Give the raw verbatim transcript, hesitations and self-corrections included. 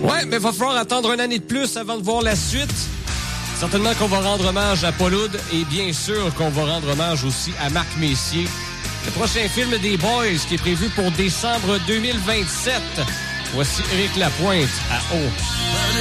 Ouais, mais il va falloir attendre une année de plus avant de voir la suite. Certainement qu'on va rendre hommage à Paul Oud et bien sûr qu'on va rendre hommage aussi à Marc Messier. Le prochain film des Boys qui est prévu pour décembre deux mille vingt-sept. Voici Éric Lapointe à O.